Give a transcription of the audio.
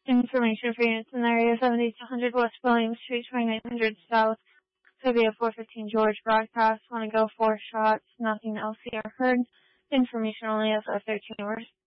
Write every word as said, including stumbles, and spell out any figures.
Information for units in the area: seventy to one hundred West William Street, twenty-nine hundred South. Could be a four fifteen George broadcast. Want to go four shots. Nothing else here heard. Information only as of thirteen hours.